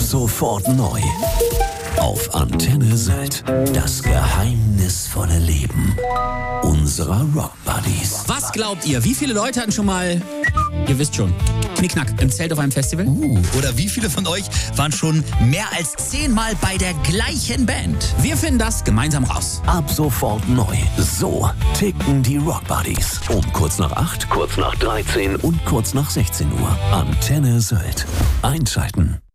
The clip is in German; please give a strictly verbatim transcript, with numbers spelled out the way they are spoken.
sofort neu. Auf Antenne Sylt. Das geheimnisvolle Leben unserer Rock Buddies. Was glaubt ihr, wie viele Leute hatten schon mal, ihr wisst schon, Knickknack im Zelt auf einem Festival? Uh, oder wie viele von euch waren schon mehr als zehnmal bei der gleichen Band? Wir finden das gemeinsam raus. Ab sofort neu. So ticken die Rock Buddies. Um kurz nach acht, kurz nach dreizehn und kurz nach sechzehn Uhr. Antenne Sylt. Einschalten.